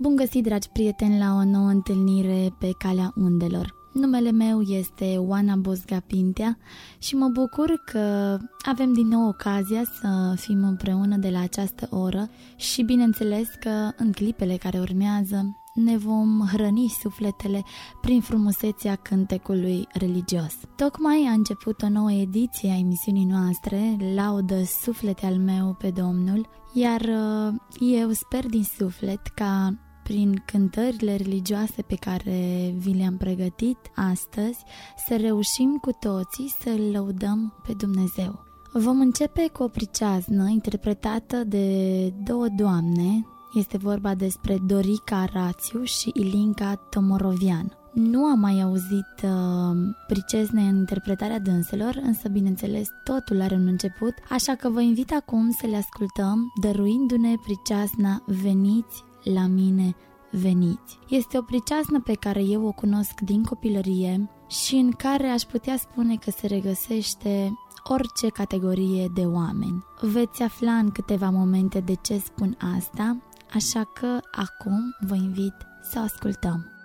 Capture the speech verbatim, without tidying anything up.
Bun găsit, dragi prieteni, la o nouă întâlnire pe Calea Undelor. Numele meu este Oana Bosga Pintea și mă bucur că avem din nou ocazia să fim împreună de la această oră și bineînțeles că în clipele care urmează ne vom hrăni sufletele prin frumusețea cântecului religios. Tocmai a început o nouă ediție a emisiunii noastre, Laudă suflete al meu pe Domnul, iar eu sper din suflet ca prin cântările religioase pe care vi le-am pregătit astăzi să reușim cu toții să-L lăudăm pe Dumnezeu. Vom începe cu o priceaznă interpretată de două doamne. Este vorba despre Dorica Rațiu și Ilinca Tomorovian. Nu am mai auzit uh, pricezne în interpretarea dânselor, însă, bineînțeles, totul are un început, așa că vă invit acum să le ascultăm, dăruindu-ne priceazna Veniți la mine, veniți. Este o priceaznă pe care eu o cunosc din copilărie și în care aș putea spune că se regăsește orice categorie de oameni. Veți afla în câteva momente de ce spun asta, așa că acum vă invit să ascultăm.